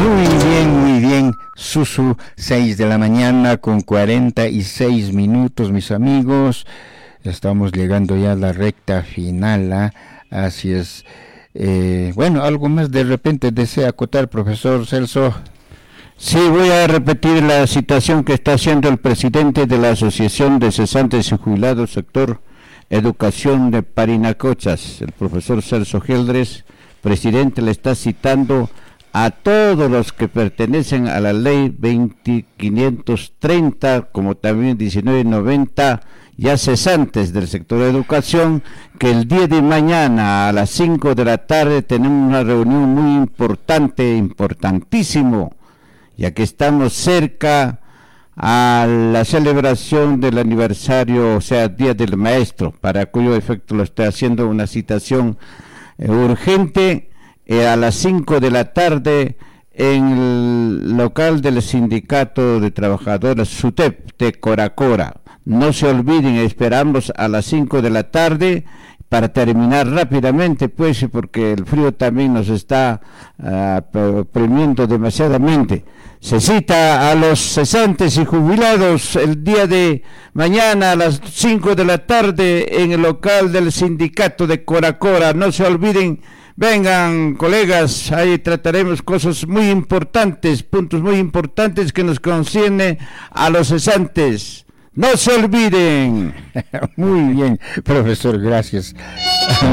Muy bien, Susu, 6 de la mañana con 46 minutos, mis amigos. Estamos llegando ya a la recta final, ¿ah? Así es. Bueno, algo más de repente desea acotar, profesor Celso. Sí, voy a repetir la citación que está haciendo el presidente de la Asociación de Cesantes y Jubilados, sector Educación de Parinacochas, el profesor Celso Geldres. Presidente le está citando a todos los que pertenecen a la ley 20530, como también 1990, ya cesantes del sector de educación, que el día de mañana a las 5 de la tarde tenemos una reunión muy importante, importantísimo, ya que estamos cerca a la celebración del aniversario, o sea, Día del Maestro, para cuyo efecto lo estoy haciendo una citación urgente, a las 5 de la tarde en el local del Sindicato de Trabajadores SUTEP de Coracora. No se olviden, esperamos a las 5 de la tarde para terminar rápidamente, pues, porque el frío también nos está premiando demasiadamente. Se cita a los cesantes y jubilados el día de mañana a las 5 de la tarde en el local del Sindicato de Coracora. No se olviden. Vengan, colegas, ahí trataremos cosas muy importantes, puntos muy importantes que nos concierne a los cesantes. No se olviden. Muy bien, profesor, gracias.